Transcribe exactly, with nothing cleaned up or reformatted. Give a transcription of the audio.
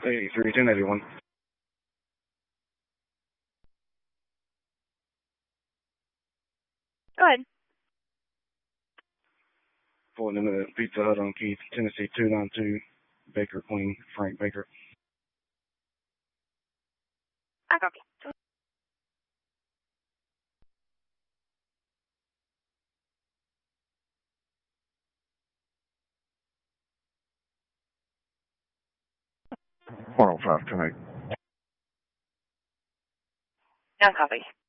eighty-three, ten eighty-one. Go ahead. Pulling into the Pizza Hut on Keith, Tennessee two nine two, Baker Queen, Frank Baker. I copy. one oh five tonight. I copy.